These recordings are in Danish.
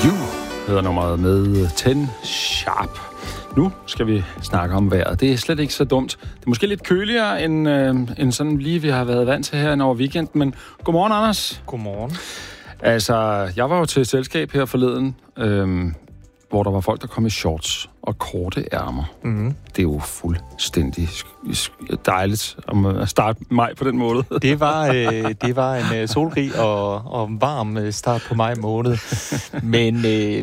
You hedder nummeret med 10 Sharp. Nu skal vi snakke om vejret. Det er slet ikke så dumt. Det er måske lidt køligere, end sådan lige vi har været vant til her over weekenden. Men godmorgen, Anders. Godmorgen. Altså, jeg var jo til et selskab her forleden, hvor der var folk, der kom i shorts og korte ærmer. Mm-hmm. Det er jo fuldstændig dejligt at starte maj på den måde. Det var en solrig og varm start på maj måned. Men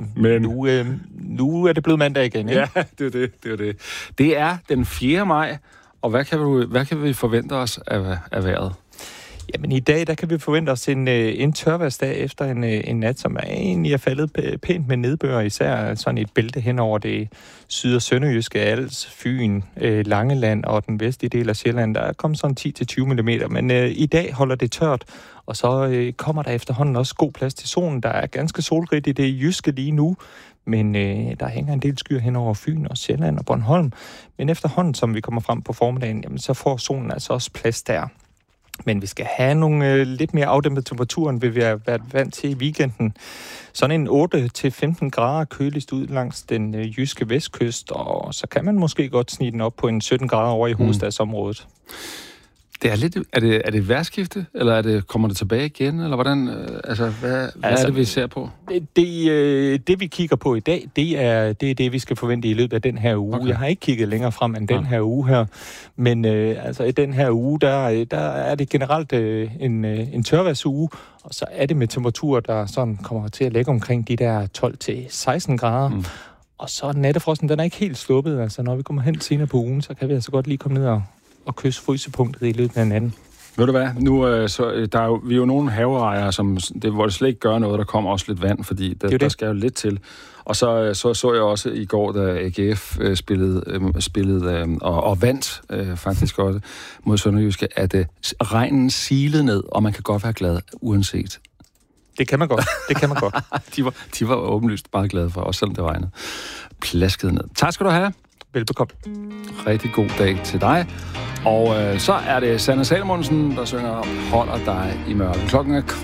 nu er det blevet mandag igen, ikke? Ja, det er det. Det er den 4. maj, og hvad kan vi forvente os af vejret? Jamen i dag, der kan vi forvente os en tørværsdag efter en nat, som egentlig er faldet pænt med nedbør, især sådan et bælte hen over det syd- og sønderjyske, Als, Fyn, Langeland og den vestlige del af Sjælland. Der er kommet sådan 10-20 mm, men i dag holder det tørt, og så kommer der efterhånden også god plads til solen. Der er ganske solrigt i det jyske lige nu, men der hænger en del skyer hen over Fyn og Sjælland og Bornholm. Men efterhånden, som vi kommer frem på formiddagen, jamen, så får solen altså også plads der. Men vi skal have nogle lidt mere afdæmpet temperaturer, end vi har været vant til i weekenden. Sådan en 8-15 grader køligst ud langs den jyske vestkyst, og så kan man måske godt snige den op på en 17 grader over i hovedstadsområdet. Det er lidt, er det vejrskifte, eller kommer det tilbage igen, eller hvordan, hvad er det, vi ser på? Det vi kigger på i dag, det er det, vi skal forvente i løbet af den her uge. Okay. Jeg har ikke kigget længere frem end den her uge her, men i den her uge, der er det generelt en tørvejrsuge, og så er det med temperaturer, der sådan kommer til at ligge omkring de der 12-16 grader. Mm. Og så nattefrosten, den er ikke helt sluppet. Altså, når vi kommer hen senere på ugen, så kan vi altså godt lige komme ned og kysse frysepunktet i løbet af natten. Ved du hvad? Nu, vi er jo nogle haveejere, hvor det slet ikke gør noget, der kommer også lidt vand, fordi der skal jo lidt til. Og så jeg også i går, da AGF spillede og vandt faktisk også mod Sønderjyske, at regnen silede ned, og man kan godt være glad uanset. Det kan man godt. De var åbenlyst meget glade for, også selvom det regnede. Plaskede ned. Tak skal du have. Velbekomme. Rigtig god dag til dig. Og så er det Sanne Salomonsen, der synger Holder dig i mørket. Klokken er